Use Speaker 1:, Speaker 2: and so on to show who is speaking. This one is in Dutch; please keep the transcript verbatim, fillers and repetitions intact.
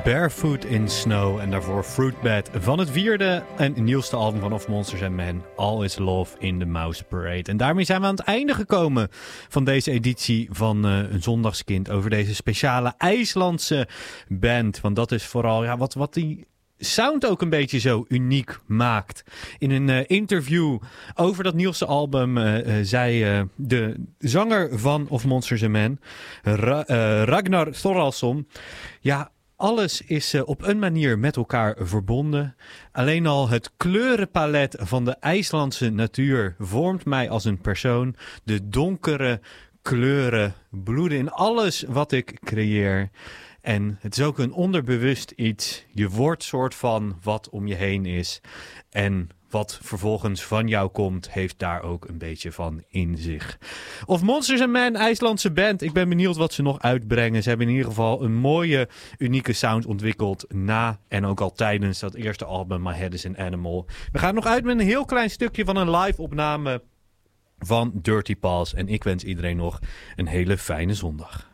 Speaker 1: Barefoot in Snow en daarvoor Fruitbat van het vierde en nieuwste album van Of Monsters and Men, All Is Love in the Mouse Parade. En daarmee zijn we aan het einde gekomen van deze editie van uh, Een Zondagskind over deze speciale IJslandse band. Want dat is vooral ja, wat, wat die sound ook een beetje zo uniek maakt. In een uh, interview over dat nieuwste album uh, uh, zei uh, de zanger van Of Monsters and Men, Ra- uh, Ragnar Thoralson, ja, alles is uh, op een manier met elkaar verbonden. Alleen al het kleurenpalet van de IJslandse natuur vormt mij als een persoon. De donkere kleuren bloeden in alles wat ik creëer. En het is ook een onderbewust iets. Je wordt soort van wat om je heen is. En wat vervolgens van jou komt, heeft daar ook een beetje van in zich. Of Monsters and Men, IJslandse band. Ik ben benieuwd wat ze nog uitbrengen. Ze hebben in ieder geval een mooie, unieke sound ontwikkeld na en ook al tijdens dat eerste album My Head is an Animal. We gaan nog uit met een heel klein stukje van een live opname van Dirty Paws. En ik wens iedereen nog een hele fijne zondag.